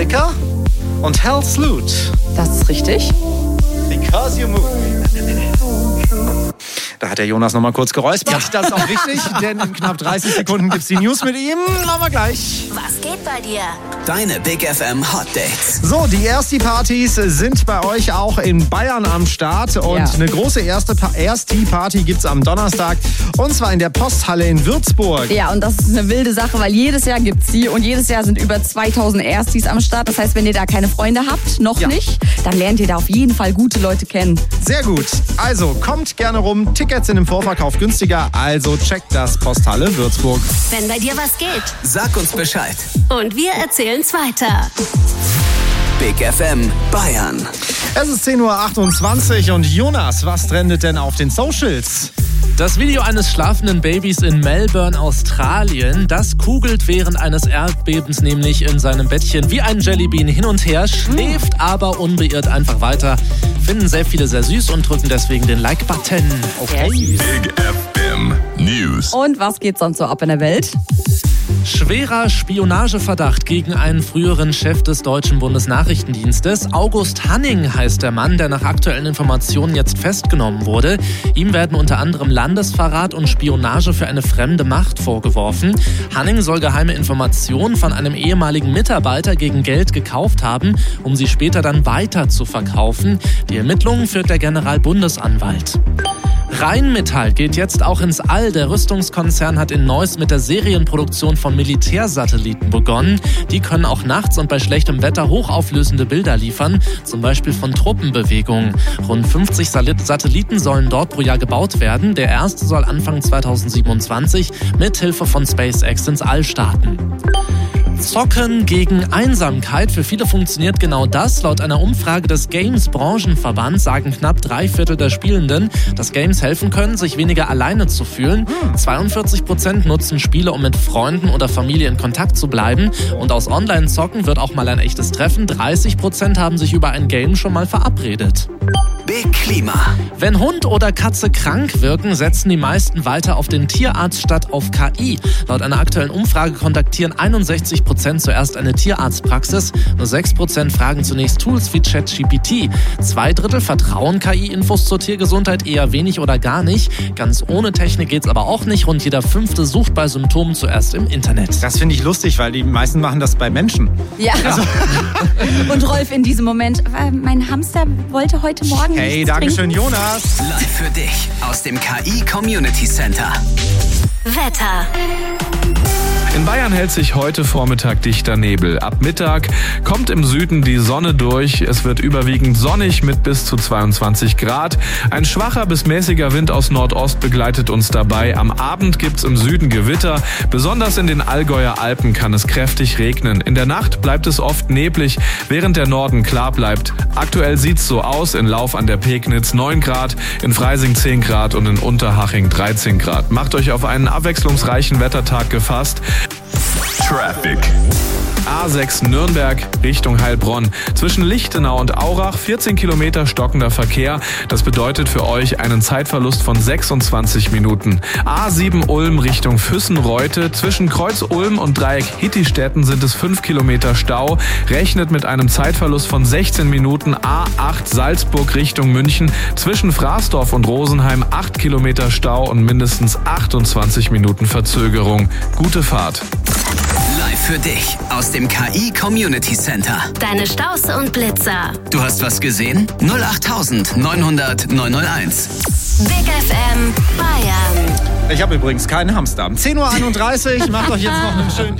Metallica und Hell Salute. Das ist richtig. Because you move. Da hat der Jonas nochmal kurz geräuspert. Das ist auch richtig, denn in knapp 30 Sekunden gibt's die News mit ihm. Machen wir gleich. Was geht bei dir? Deine Big FM Hot Dates. So, die Ersti-Partys sind bei euch auch in Bayern am Start. Und eine große Ersti-Party gibt's am Donnerstag. Und zwar in der Posthalle in Würzburg. Ja, und das ist eine wilde Sache, weil jedes Jahr gibt's sie. Und jedes Jahr sind über 2000 Erstis am Start. Das heißt, wenn ihr da keine Freunde habt, noch nicht, dann lernt ihr da auf jeden Fall gute Leute kennen. Sehr gut. Also, kommt gerne rum. Tickets sind im Vorverkauf günstiger. Also, checkt das Posthalle Würzburg. Wenn bei dir was geht. Sag uns Bescheid. Und wir erzählen's weiter. Big FM Bayern. Es ist 10.28 Uhr und Jonas, was trendet denn auf den Socials? Das Video eines schlafenden Babys in Melbourne, Australien, das kugelt während eines Erdbebens nämlich in seinem Bettchen wie ein Jellybean hin und her, schläft aber unbeirrt einfach weiter. Finden sehr viele sehr süß und drücken deswegen den Like-Button. Okay. Big FM News. Und was geht sonst so ab in der Welt? Schwerer Spionageverdacht gegen einen früheren Chef des deutschen Bundesnachrichtendienstes. August Hanning heißt der Mann, der nach aktuellen Informationen jetzt festgenommen wurde. Ihm werden unter anderem Landesverrat und Spionage für eine fremde Macht vorgeworfen. Hanning soll geheime Informationen von einem ehemaligen Mitarbeiter gegen Geld gekauft haben, um sie später dann weiter zu verkaufen. Die Ermittlungen führt der Generalbundesanwalt. Rheinmetall geht jetzt auch ins All. Der Rüstungskonzern hat in Neuss mit der Serienproduktion von Militärsatelliten begonnen. Die können auch nachts und bei schlechtem Wetter hochauflösende Bilder liefern, zum Beispiel von Truppenbewegungen. Rund 50 Satelliten sollen dort pro Jahr gebaut werden. Der erste soll Anfang 2027 mit Hilfe von SpaceX ins All starten. Zocken gegen Einsamkeit. Für viele funktioniert genau das. Laut einer Umfrage des Games-Branchenverbands sagen knapp 3/4 der Spielenden, dass Games helfen können, sich weniger alleine zu fühlen. 42% nutzen Spiele, um mit Freunden oder Familie in Kontakt zu bleiben. Und aus Online-Zocken wird auch mal ein echtes Treffen. 30% haben sich über ein Game schon mal verabredet. Big Klima. Wenn Hund oder Katze krank wirken, setzen die meisten weiter auf den Tierarzt statt auf KI. Laut einer aktuellen Umfrage kontaktieren 61% zuerst eine Tierarztpraxis. Nur 6% fragen zunächst Tools wie ChatGPT. 2/3 vertrauen KI-Infos zur Tiergesundheit eher wenig oder gar nicht. Ganz ohne Technik geht's aber auch nicht. Rund jeder 5. sucht bei Symptomen zuerst im Internet. Das finde ich lustig, weil die meisten machen das bei Menschen. Ja. Und Rolf in diesem Moment, mein Hamster wollte heute Morgen Hey, dankeschön, Jonas. Live für dich aus dem KI Community Center. Wetter. In Bayern hält sich heute Vormittag dichter Nebel. Ab Mittag kommt im Süden die Sonne durch. Es wird überwiegend sonnig mit bis zu 22 Grad. Ein schwacher bis mäßiger Wind aus Nordost begleitet uns dabei. Am Abend gibt's im Süden Gewitter. Besonders in den Allgäuer Alpen kann es kräftig regnen. In der Nacht bleibt es oft neblig, während der Norden klar bleibt. Aktuell sieht's so aus: in Lauf an der Pegnitz 9 Grad, in Freising 10 Grad und in Unterhaching 13 Grad. Macht euch auf einen abwechslungsreichen Wettertag gefasst. Traffic. A6 Nürnberg Richtung Heilbronn. Zwischen Lichtenau und Aurach 14 Kilometer stockender Verkehr. Das bedeutet für euch einen Zeitverlust von 26 Minuten. A7 Ulm Richtung Füssen-Reute. Zwischen Kreuz Ulm und Dreieck Hittistetten sind es 5 Kilometer Stau. Rechnet mit einem Zeitverlust von 16 Minuten. A8 Salzburg Richtung München. Zwischen Fraßdorf und Rosenheim 8 Kilometer Stau und mindestens 28 Minuten Verzögerung. Gute Fahrt. Live für dich aus dem KI Community Center. Deine Staus und Blitzer. Du hast was gesehen? 08900 901. Big FM Bayern. Ich habe übrigens keinen Hamster. 10.31 Uhr, macht euch jetzt noch einen schönen